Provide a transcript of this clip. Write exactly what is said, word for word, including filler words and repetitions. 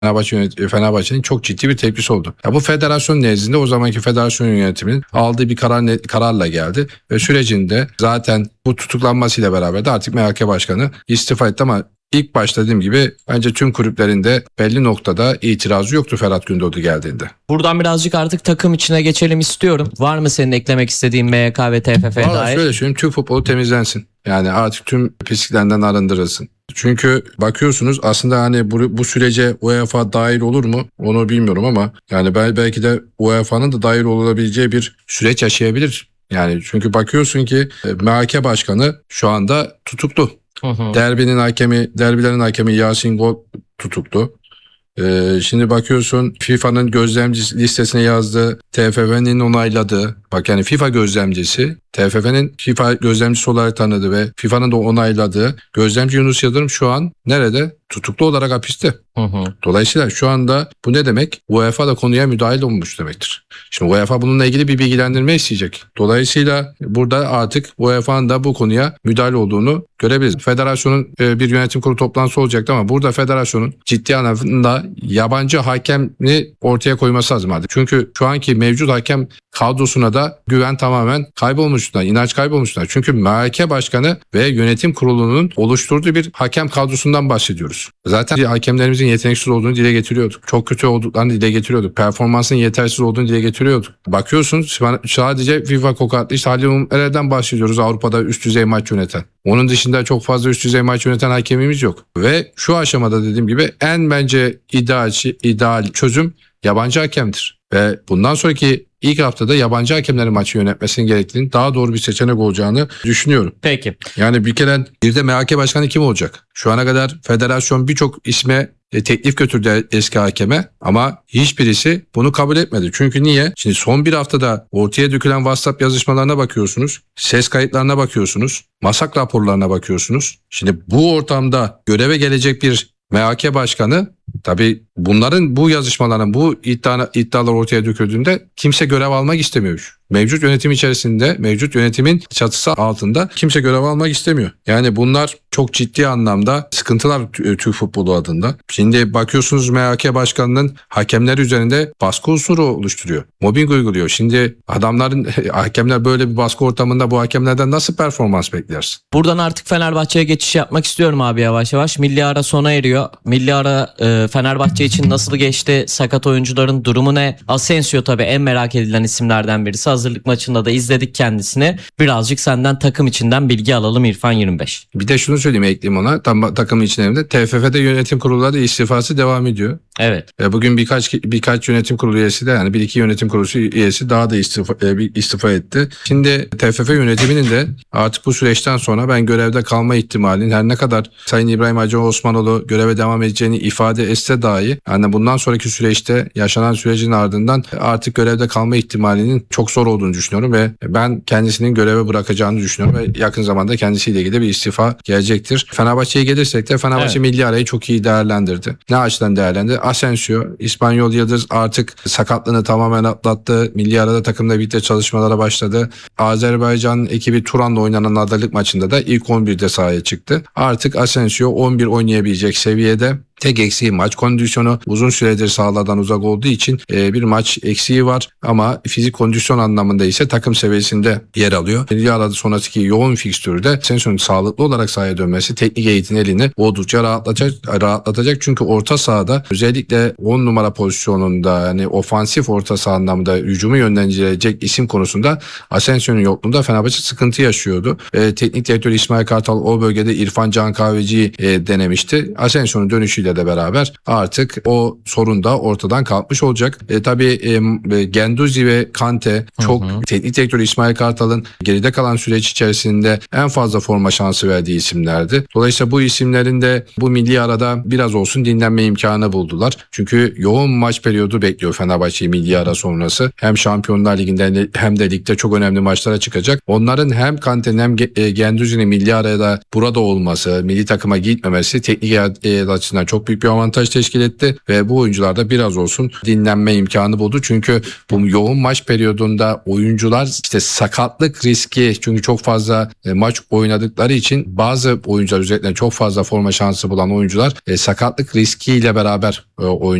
Fenerbahçe yönet- Fenerbahçe'nin çok ciddi bir tepkisi oldu. Ya bu federasyon nezdinde o zamanki federasyon yönetiminin aldığı bir karar ne- kararla geldi ve sürecinde zaten bu tutuklanmasıyla beraber de artık M H K Başkanı istifa etti ama ilk başta dediğim gibi bence tüm kulüplerinde belli noktada itirazı yoktu Ferhat Gündoğdu geldiğinde. Buradan birazcık artık takım içine geçelim istiyorum. Var mı senin eklemek istediğin M H K ve T F F'ye Valla dair? şöyle söyleyeyim, tüm futbolu temizlensin. Yani artık tüm pisliklerden arındırılsın. Çünkü bakıyorsunuz aslında hani bu, bu sürece UEFA dahil olur mu onu bilmiyorum ama yani ben, belki de U E F A'nın da dahil olabileceği bir süreç yaşayabilir. Yani çünkü bakıyorsun ki e, M H K Başkanı şu anda tutuklu. Hı hı. Derbinin hakemi, derbilerin hakemi Yasin Gol tutuklu. Ee, şimdi bakıyorsun FIFA'nın gözlemci listesine yazdığı, T F F'nin onayladığı, bak yani FIFA gözlemcisi, T F F'nin FIFA gözlemcisi olarak tanıdığı ve FIFA'nın da onayladığı gözlemci Yunus Yıldırım şu an nerede? Tutuklu olarak hapiste. Hı hı. Dolayısıyla şu anda bu ne demek? UEFA da konuya müdahil olmuş demektir. Şimdi UEFA bununla ilgili bir bilgilendirme isteyecek. Dolayısıyla burada artık UEFA'nın da bu konuya müdahil olduğunu görebiliriz. Federasyonun e, bir yönetim kurulu toplantısı olacaktı ama burada federasyonun ciddi anlamda yabancı hakemi ortaya koyması lazım artık. Çünkü şu anki mevcut hakem kadrosuna da güven tamamen kaybolmuşlar, inanç kaybolmuşlar. Çünkü M H K Başkanı ve yönetim kurulunun oluşturduğu bir hakem kadrosundan bahsediyoruz. Zaten hakemlerimizin yeteneksiz olduğunu dile getiriyorduk. Çok kötü olduklarını dile getiriyorduk. Performansın yetersiz olduğunu dile getiriyorduk. Bakıyorsunuz sadece FIFA kokatlı işte Halil Umut'lardan bahsediyoruz Avrupa'da üst düzey maç yöneten. Onun dışında çok fazla üst düzey maç yöneten hakemimiz yok. Ve şu aşamada dediğim gibi en bence ideal, ideal çözüm yabancı hakemdir. Ve bundan sonraki ilk haftada yabancı hakemlerin maçı yönetmesinin gerektiğini daha doğru bir seçenek olacağını düşünüyorum. Peki. Yani bir kere bir de M H K Başkanı kim olacak? Şu ana kadar federasyon birçok isme e, teklif götürdü eski hakeme ama hiçbirisi bunu kabul etmedi. Çünkü niye? Şimdi son bir haftada ortaya dökülen WhatsApp yazışmalarına bakıyorsunuz, ses kayıtlarına bakıyorsunuz, masak raporlarına bakıyorsunuz. Şimdi bu ortamda göreve gelecek bir M H K Başkanı tabii bunların bu yazışmaların bu iddia, iddialar ortaya döküldüğünde kimse görev almak istemiyor. Mevcut yönetim içerisinde, mevcut yönetimin çatısı altında kimse görev almak istemiyor. Yani bunlar çok ciddi anlamda sıkıntılar Türk futbolu adında. Şimdi bakıyorsunuz M H K Başkanı'nın hakemler üzerinde baskı unsuru oluşturuyor. Mobbing uyguluyor. Şimdi adamların, hakemler böyle bir baskı ortamında bu hakemlerden nasıl performans beklersin? Buradan artık Fenerbahçe'ye geçiş yapmak istiyorum abi yavaş yavaş. Milli ara sona eriyor. Milli ara e, Fenerbahçe için nasıl geçti? Sakat oyuncuların durumu ne? Asensio tabii en merak edilen isimlerden birisi. Hazırlık maçında da izledik kendisini. Birazcık senden takım içinden bilgi alalım İrfan yirmi beş. Bir de şunu söyleyeyim, ekleyeyim ona. Tam takım içinde T F F'de yönetim kurulları istifası devam ediyor. Evet. Ve bugün birkaç birkaç yönetim kurulu üyesi de yani bir iki yönetim kurulu üyesi daha da istifa, bir istifa etti. Şimdi T F F yönetiminin de artık bu süreçten sonra ben görevde kalma ihtimalinin her ne kadar Sayın İbrahim Hacı Osmanoğlu göreve devam edeceğini ifade etse dahi yani bundan sonraki süreçte yaşanan sürecin ardından artık görevde kalma ihtimalinin çok zor olduğunu düşünüyorum ve ben kendisinin göreve bırakacağını düşünüyorum ve yakın zamanda kendisiyle ilgili bir istifa gelecektir. Fenerbahçe'ye gelirsek de Fenerbahçe evet. milli arayı çok iyi değerlendirdi. Ne açıdan değerlendirdi? Asensio, İspanyol Yıldız artık sakatlığını tamamen atlattı. Milli arada takımla birlikte çalışmalara başladı. Azerbaycan ekibi Turan'la oynanan adalık maçında da ilk on birde sahaya çıktı. Artık Asensio on bir oynayabilecek seviyede. Tek eksiği maç kondisyonu, uzun süredir sahalardan uzak olduğu için e, bir maç eksiği var ama fizik kondisyon anlamında ise takım seviyesinde yer alıyor. Milli arada sonraki yoğun fikstürde Asensio'nun sağlıklı olarak sahaya dönmesi teknik eğitim elini oldukça rahatlatacak, rahatlatacak çünkü orta sahada özellikle on numara pozisyonunda yani ofansif orta saha anlamında hücumu yönlendirecek isim konusunda Asensio'nun yokluğunda Fenerbahçe sıkıntı yaşıyordu. E, teknik direktör İsmail Kartal o bölgede İrfan Can Kahveci'yi e, denemişti. Asensio'nun dönüşüyle de beraber artık o sorun da ortadan kalkmış olacak. E, tabii e, Genduzi ve Kante çok hı hı. teknik direktör İsmail Kartal'ın geride kalan süreç içerisinde en fazla forma şansı verdiği isimlerdi. Dolayısıyla bu isimlerin de bu milli arada biraz olsun dinlenme imkanı buldular. Çünkü yoğun maç periyodu bekliyor Fenerbahçe'yi milli ara sonrası. Hem Şampiyonlar Ligi'nde hem de ligde çok önemli maçlara çıkacak. Onların hem Kante'nin hem Genduzi'nin milli arada burada olması, milli takıma gitmemesi teknik açısından çok çok büyük bir avantaj teşkil etti ve bu oyuncular da biraz olsun dinlenme imkanı buldu. Çünkü bu yoğun maç periyodunda oyuncular işte sakatlık riski, çünkü çok fazla e, maç oynadıkları için bazı oyuncular, özellikle çok fazla forma şansı bulan oyuncular e, sakatlık riskiyle beraber e, oyun